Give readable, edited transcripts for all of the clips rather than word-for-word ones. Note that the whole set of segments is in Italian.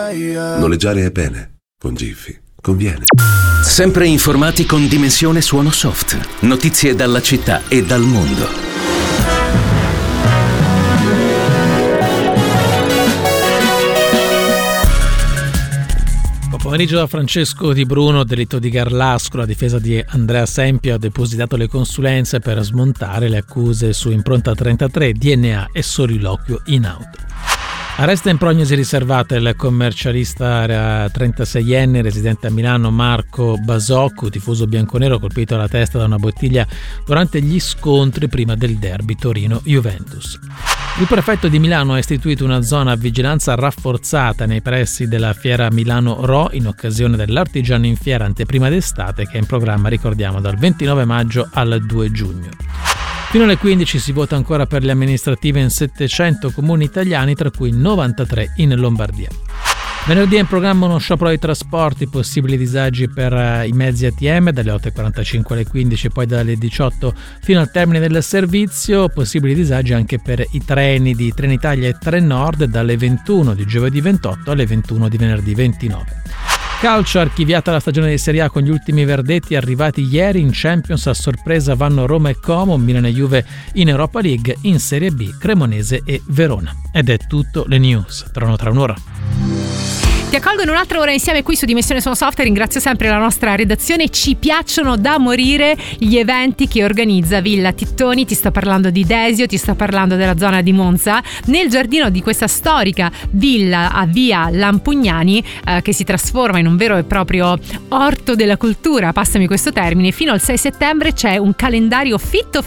Noleggiare è bene, con Jiffy conviene. Sempre informati con Dimensione Suono Soft. Notizie dalla città e dal mondo. Pomeriggio da Francesco Di Bruno. Delitto di Garlasco. La difesa di Andrea Sempio ha depositato le consulenze per smontare le accuse su impronta 33, DNA e soliloquio in auto. Arresta in prognosi riservata il commercialista 36enne residente a Milano Marco Basoccu, tifoso bianconero colpito alla testa da una bottiglia durante gli scontri prima del derby Torino-Juventus. Il prefetto di Milano ha istituito una zona a vigilanza rafforzata nei pressi della fiera Milano Ro in occasione dell'Artigiano in Fiera anteprima d'estate, che è in programma, ricordiamo, dal 29 maggio al 2 giugno. Fino alle 15 si vota ancora per le amministrative in 700 comuni italiani, tra cui 93 in Lombardia. Venerdì è in programma uno sciopero dei trasporti, possibili disagi per i mezzi ATM dalle 8.45 alle 15 e poi dalle 18 fino al termine del servizio, possibili disagi anche per i treni di Trenitalia e Trenord dalle 21 di giovedì 28 alle 21 di venerdì 29. Calcio, archiviata la stagione di Serie A con gli ultimi verdetti arrivati ieri. In Champions a sorpresa vanno Roma e Como, Milan e Juve in Europa League, in Serie B Cremonese e Verona. Ed è tutto, le news tornano tra un'ora. Ti accolgo in un'altra ora insieme qui su Dimensione Suono Soft. Ringrazio sempre la nostra redazione. Ci piacciono da morire gli eventi che organizza Villa Tittoni. Ti sto parlando di Desio, ti sto parlando della zona di Monza, nel giardino di questa storica villa a via Lampugnani, che si trasforma in un vero e proprio orto della cultura, passami questo termine. Fino al 6 settembre c'è un calendario fitto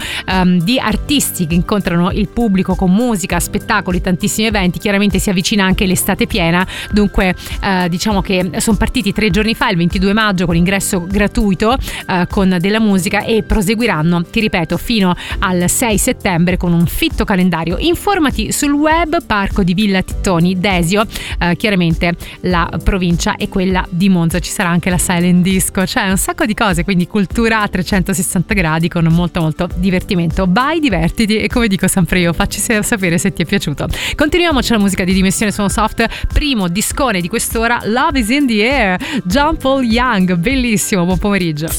di artisti che incontrano il pubblico con musica, spettacoli, tantissimi eventi. Chiaramente si avvicina anche l'estate piena, dunque diciamo che sono partiti 3 giorni fa, il 22 maggio, con ingresso gratuito, con della musica, e proseguiranno, ti ripeto, fino al 6 settembre con un fitto calendario. Informati sul web. Parco di Villa Tittoni, Desio, chiaramente la provincia è quella di Monza. Ci sarà anche la silent disco, cioè un sacco di cose, quindi cultura a 360 gradi con molto divertimento. Vai, divertiti, e come dico sempre io, facci sapere se ti è piaciuto. Continuiamo, c'è la musica di Dimensione Suono Soft, primo discone di quest'ora, Love is in the Air, John Paul Young, bellissimo, buon pomeriggio.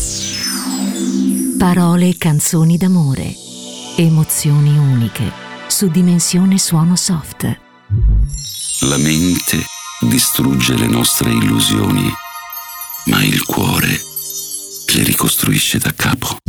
Parole e canzoni d'amore, emozioni uniche, su Dimensione Suono Soft. La mente distrugge le nostre illusioni, ma il cuore le ricostruisce da capo.